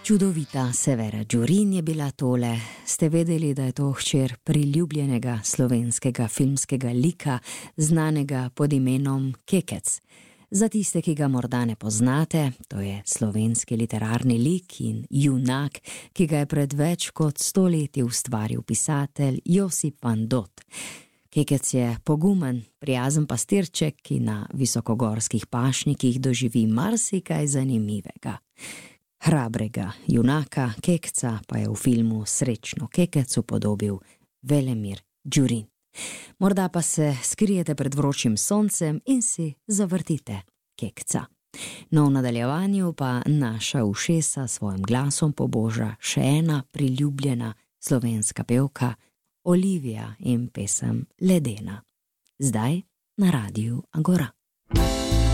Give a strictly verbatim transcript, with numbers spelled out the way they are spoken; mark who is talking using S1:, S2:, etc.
S1: Čudovita Severa Đurin je bila tole. Ste vedeli, da je to hčer priljubljenega slovenskega filmskega lika, znanega pod imenom Kekec. Za tiste, ki ga morda ne poznate, to je slovenski literarni lik in junak, ki ga je pred več kot sto leti ustvaril pisatelj Josip van Dot. Kekec je pogumen, prijazen pastirček, ki na visokogorskih pašnikih doživi marsikaj zanimivega. Hrabrega junaka Kekca pa je v filmu Srečno Kekec upodobil Velemir Đurin. Morda pa se skrijete pred vročim soncem in si zavrtite Kekca. No, v nadaljevanju pa naša ušesa svojim glasom poboža še ena priljubljena slovenska pevka, Olivija in pesem Ledena. Zdaj na Radiu Agora.